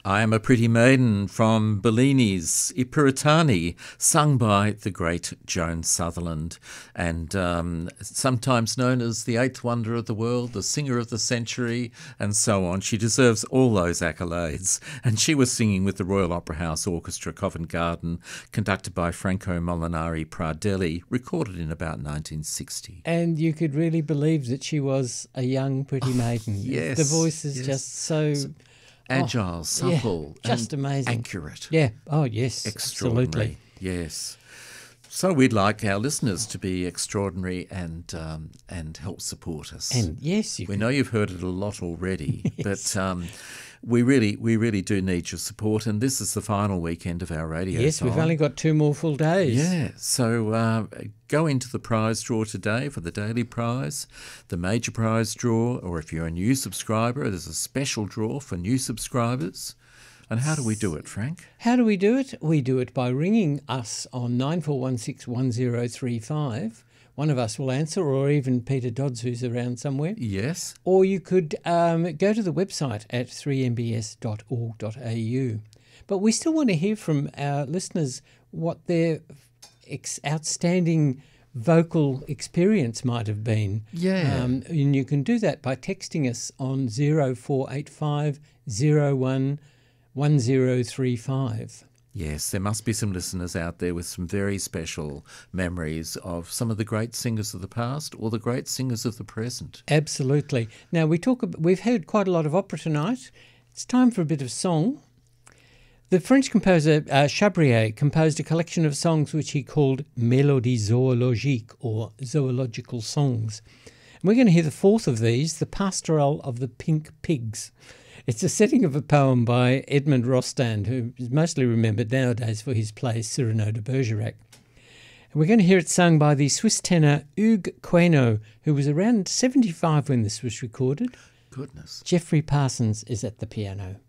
I Am a Pretty Maiden from Bellini's I Puritani, sung by the great Joan Sutherland, and sometimes known as the eighth wonder of the world, the singer of the century, and so on. She deserves all those accolades. And she was singing with the Royal Opera House Orchestra, Covent Garden, conducted by Franco Molinari Pradelli, recorded in about 1960. And you could really believe that she was a young pretty maiden. Yes. The voice is just so agile, supple, just and amazing. accurate. Yeah. Oh, yes. Extraordinary. Absolutely. Yes. So we'd like our listeners to be extraordinary and help support us. And yes, we know you've heard it a lot already, yes. But we really do need your support. And this is the final weekend of our radio. Yes, we've only got 2 more full days. Yeah. So go into the prize draw today for the daily prize, the major prize draw, or if you're a new subscriber, there's a special draw for new subscribers. And how do we do it, Frank? How do we do it? We do it by ringing us on 94161035. One of us will answer, or even Peter Dodds, who's around somewhere. Yes. Or you could go to the website at 3mbs.org.au. But we still want to hear from our listeners what their outstanding vocal experience might have been. Yeah. And you can do that by texting us on 0485 01 1035. Yes, there must be some listeners out there with some very special memories of some of the great singers of the past or the great singers of the present. Absolutely. Now, we've heard quite a lot of opera tonight. It's time for a bit of song. The French composer Chabrier composed a collection of songs which he called Mélodies zoologiques, or zoological songs. And we're going to hear the fourth of these, the Pastoral of the Pink Pigs. It's a setting of a poem by Edmond Rostand, who is mostly remembered nowadays for his play Cyrano de Bergerac. And we're going to hear it sung by the Swiss tenor Hugues Queneau, who was around 75 when this was recorded. Goodness. Geoffrey Parsons is at the piano.